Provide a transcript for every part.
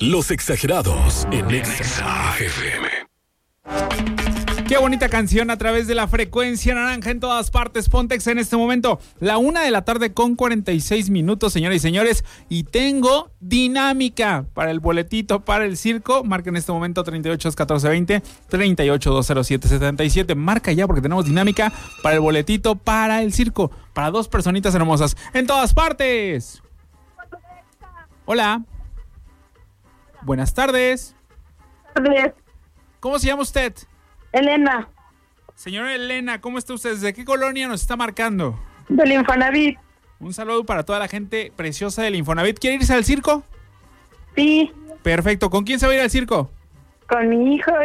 Los Exagerados en Exa FM. Qué bonita canción a través de la frecuencia naranja en todas partes. Pontex en este momento, 1:46 p.m, señoras y señores. Y tengo dinámica para el boletito para el circo. Marca en este momento 38-1420, 38-207-77. Marca ya porque tenemos dinámica para el boletito para el circo. Para dos personitas hermosas en todas partes. Hola. Buenas tardes. ¿Cómo se llama usted? Elena. Señora Elena, ¿cómo está usted? ¿Desde qué colonia nos está marcando? Del Infonavit. Un saludo para toda la gente preciosa del Infonavit. ¿Quiere irse al circo? Sí. Perfecto. ¿Con quién se va a ir al circo? Con mi hijo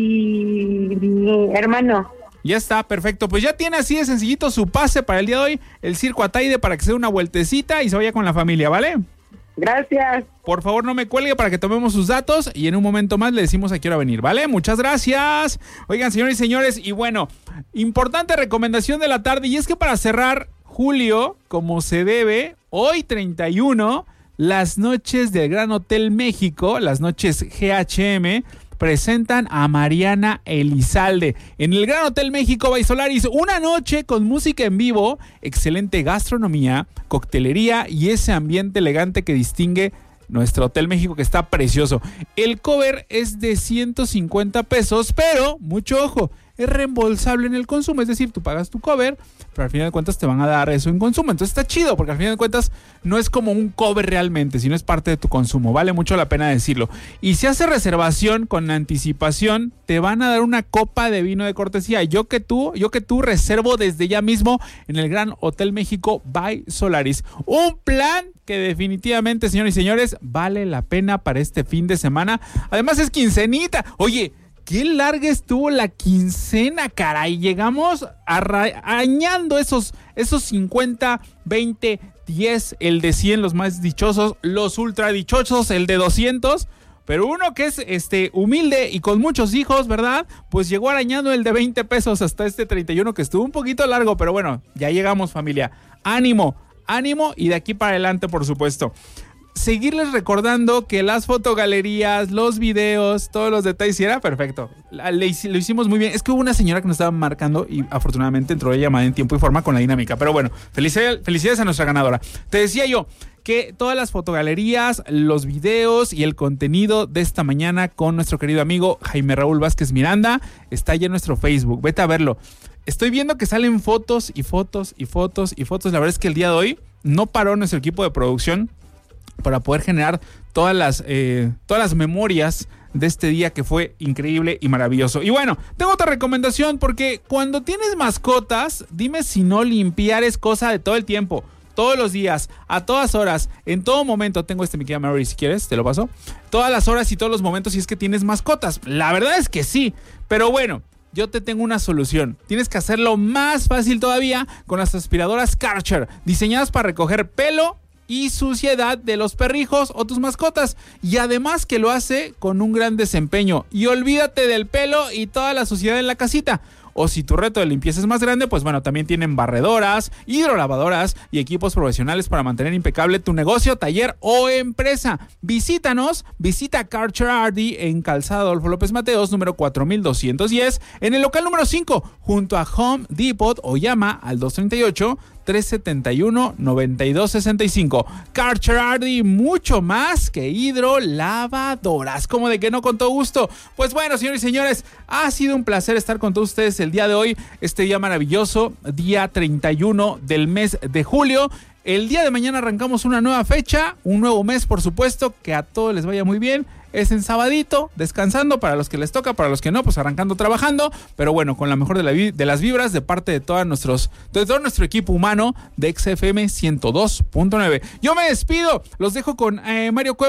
y mi hermano. Ya está, perfecto. Pues ya tiene así de sencillito su pase para el día de hoy, el Circo Ataide, para que se dé una vueltecita y se vaya con la familia, ¿vale? Gracias. Por favor, no me cuelgue para que tomemos sus datos y en un momento más le decimos a qué hora venir, ¿vale? Muchas gracias. Oigan, señores y señores, y bueno, importante recomendación de la tarde, y es que para cerrar julio, como se debe, hoy 31, las noches del Gran Hotel México, las noches GHM, presentan a Mariana Elizalde en el Gran Hotel México by Solaris. Una noche con música en vivo, excelente gastronomía, coctelería y ese ambiente elegante que distingue nuestro Hotel México, que está precioso. El cover es de 150 pesos, pero mucho ojo, es reembolsable en el consumo, es decir, tú pagas tu cover, pero al final de cuentas te van a dar eso en consumo. Entonces está chido, porque al final de cuentas no es como un cover realmente, sino es parte de tu consumo. Vale mucho la pena decirlo. Y si haces reservación con anticipación, te van a dar una copa de vino de cortesía. Yo que tú reservo desde ya mismo en el Gran Hotel México by Solaris. Un plan que definitivamente, señores y señores, vale la pena para este fin de semana. Además es quincenita. Oye, qué larga estuvo la quincena, caray. Llegamos arañando esos 50, 20, 10, el de 100, los más dichosos, los ultra dichosos, el de 200. Pero uno que es humilde y con muchos hijos, ¿verdad? Pues llegó arañando el de 20 pesos hasta este 31, que estuvo un poquito largo, pero bueno, ya llegamos, familia. Ánimo y de aquí para adelante, por supuesto. Seguirles recordando que las fotogalerías, los videos, todos los detalles, era perfecto. Lo hicimos muy bien. Es que hubo una señora que nos estaba marcando y afortunadamente entró la llamada en tiempo y forma con la dinámica. Pero bueno, felicidades a nuestra ganadora. Te decía yo que todas las fotogalerías, los videos y el contenido de esta mañana con nuestro querido amigo Jaime Raúl Vázquez Miranda está ya en nuestro Facebook. Vete a verlo. Estoy viendo que salen fotos y fotos y fotos y fotos. La verdad es que el día de hoy no paró nuestro equipo de producción para poder generar todas las memorias de este día que fue increíble y maravilloso. Y bueno, tengo otra recomendación, porque cuando tienes mascotas, dime si no limpiar es cosa de todo el tiempo, todos los días, a todas horas, en todo momento. Tengo mi querida Mary, si quieres, te lo paso. Todas las horas y todos los momentos si es que tienes mascotas. La verdad es que sí, pero bueno, yo te tengo una solución. Tienes que hacerlo más fácil todavía con las aspiradoras Karcher, diseñadas para recoger pelo y suciedad de los perrijos o tus mascotas, y además que lo hace con un gran desempeño. Y olvídate del pelo y toda la suciedad en la casita. O si tu reto de limpieza es más grande, pues bueno, también tienen barredoras, hidrolavadoras y equipos profesionales para mantener impecable tu negocio, taller o empresa. Visita Karcher RD en Calzada Adolfo López Mateos, número 4210, en el local número 5, junto a Home Depot, o llama al 238-371-9265. Karcher RD, mucho más que hidrolavadoras. ¿Cómo de que no? Con todo gusto. Pues bueno, señores y señores, ha sido un placer estar con todos ustedes el día de hoy, este día maravilloso, día 31 del mes de julio. El día de mañana arrancamos una nueva fecha, un nuevo mes, por supuesto, que a todos les vaya muy bien. Es en sabadito, descansando para los que les toca, para los que no, pues arrancando, trabajando, pero bueno, con la mejor de las vibras de parte de todo nuestro equipo humano de XFM 102.9. Yo me despido, los dejo con Mario Cuevas.